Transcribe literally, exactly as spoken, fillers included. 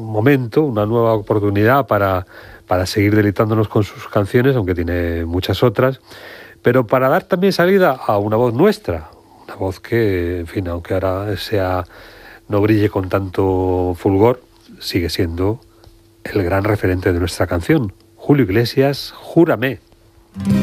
momento, una nueva oportunidad para, para seguir deleitándonos con sus canciones, aunque tiene muchas otras, pero para dar también salida a una voz nuestra, una voz que, en fin, aunque ahora sea, no brille con tanto fulgor, sigue siendo el gran referente de nuestra canción. Julio Iglesias, Júrame.